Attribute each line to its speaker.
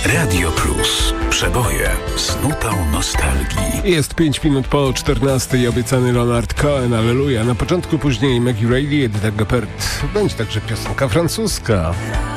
Speaker 1: Radio Plus. Przeboje z nutą nostalgii.
Speaker 2: Jest 5 minut po 14. Obiecany Leonard Cohen, Alleluja. Na początku później Maggie Reilly, Edyta Gepard. Będzie także piosenka francuska.